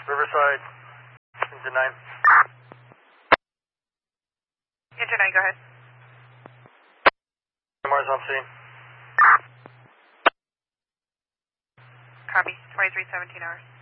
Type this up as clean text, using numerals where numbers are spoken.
Riverside, Engine 9. Engine 9, go ahead. Mars on scene. Copy, 2317 hours.